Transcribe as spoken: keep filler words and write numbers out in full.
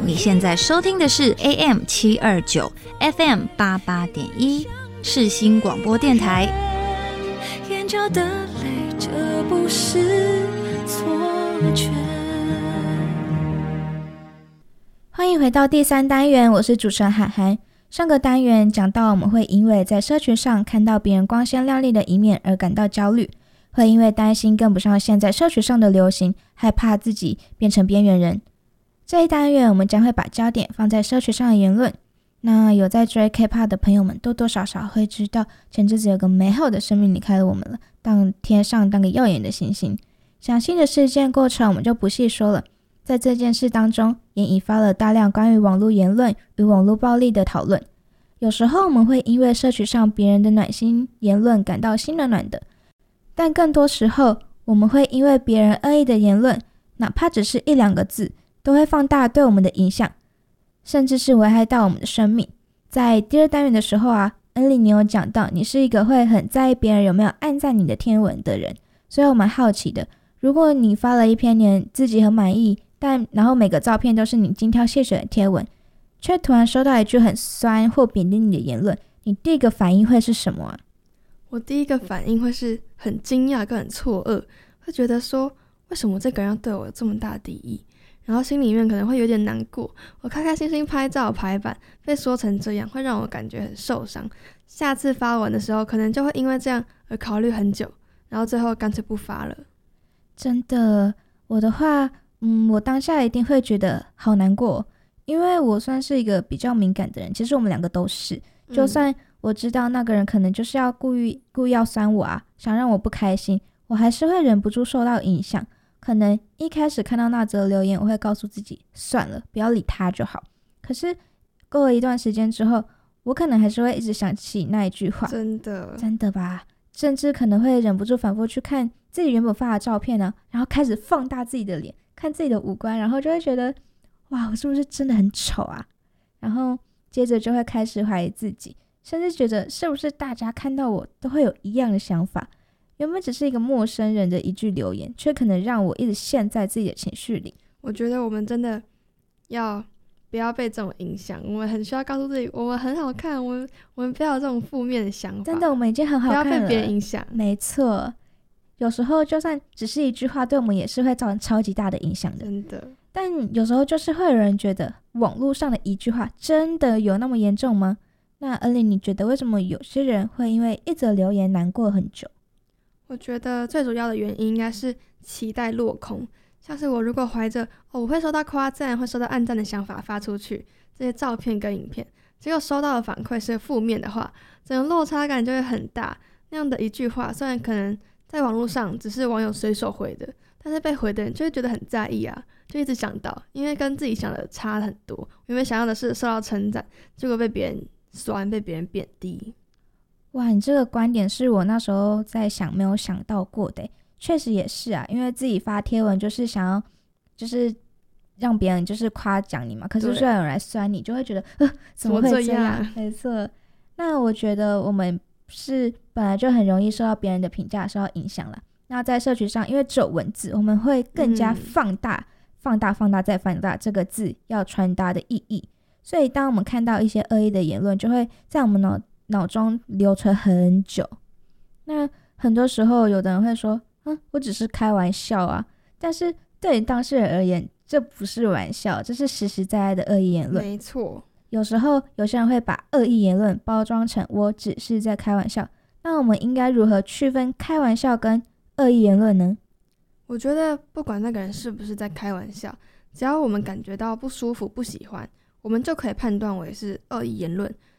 你现在收听的是 A M 七二九 F M 八八点一世新广播电台。 眼角的泪，这不是错觉。 欢迎回到第三单元，我是主持人涵涵。上个单元讲到，我们会因为在社群上看到别人光鲜亮丽的一面而感到焦虑，会因为担心跟不上现在社群上的流行，害怕自己变成边缘人。这一单元我们将会把焦点放在社群上的言论。那有在追 K-pop 的朋友们多多少少会知道，前阵子有个美好的生命离开了我们了，当天上当个耀眼的星星。详细的事件过程我们就不细说了。在这件事当中，也引发了大量关于网络言论与网络暴力的讨论。有时候我们会因为社群上别人的暖心言论感到心暖暖的，但更多时候我们会因为别人恶意的言论，哪怕只是一两个字，都会放大对我们的影响，甚至是危害到我们的生命。在第二单元的时候啊，恩利你有讲到你是一个会很在意别人有没有按赞你的贴文的人，所以我蛮好奇的，如果你发了一篇你自己很满意，但然后每个照片都是你精挑细选的贴文，却突然收到一句很酸或贬低你的言论，你第一个反应会是什么啊？ 我第一个反应会是很惊讶跟很错愕，会觉得说为什么这个人要对我有这么大的敌意，然后心里面可能会有点难过，我开开心心拍照排版被说成这样，会让我感觉很受伤。下次发文的时候可能就会因为这样而考虑很久，然后最后干脆不发了。 真的，我的话嗯，我当下一定会觉得好难过，因为我算是一个比较敏感的人，其实我们两个都是，就算我知道那个人可能就是要故意故意要酸我啊，想让我不开心，我还是会忍不住受到影响。可能一开始看到那则留言，我会告诉自己算了，不要理他就好。可是过了一段时间之后，我可能还是会一直想起那一句话。真的真的吧，甚至可能会忍不住反复去看自己原本发的照片呢、啊，然后开始放大自己的脸，看自己的五官，然后就会觉得哇，我是不是真的很丑啊？然后接着就会开始怀疑自己，甚至觉得是不是大家看到我都会有一样的想法。原本只是一个陌生人的一句留言，却可能让我一直陷在自己的情绪里。 我觉得我们真的要不要被这种影响，我们很需要告诉自己我们很好看，我们我们不要有这种负面的想法。 真的，我们已经很好看了， 不要被别人影响。 没错，有时候就算只是一句话，对我们也是会造成超级大的影响的。 真的。 但有时候就是会有人觉得网络上的一句话真的有那么严重吗？那恩利，你觉得为什么有些人会因为一则留言难过很久？ 我觉得最主要的原因应该是期待落空。像是我如果怀着哦我会收到夸赞，会收到按赞的想法发出去这些照片跟影片，结果收到的反馈是负面的话，整个落差感就会很大。那样的一句话虽然可能在网络上只是网友随手回的，但是被回的人就会觉得很在意啊，就一直想到，因为跟自己想的差很多。原本想要的是受到称赞，结果被别人酸，被别人贬低。 哇，你这个观点是我那时候在想没有想到过的。确实也是啊，因为自己发贴文就是想要就是让别人就是夸奖你嘛，可是虽然有人来酸你，就会觉得呃怎么会这样？ 这样没错。那我觉得我们是本来就很容易受到别人的评价受到影响啦。那在社群上，因为只有文字，我们会更加放大、嗯、放大放大再放大这个字要传达的意义，所以当我们看到一些恶意的言论，就会在我们脑脑中留存很久。那很多时候有的人会说嗯，我只是开玩笑啊，但是对于当事人而言，这不是玩笑，这是实实在在的恶意言论。 没错， 有时候有些人会把恶意言论包装成我只是在开玩笑，那我们应该如何区分开玩笑跟恶意言论呢？ 我觉得不管那个人是不是在开玩笑，只要我们感觉到不舒服不喜欢，我们就可以判断为是恶意言论。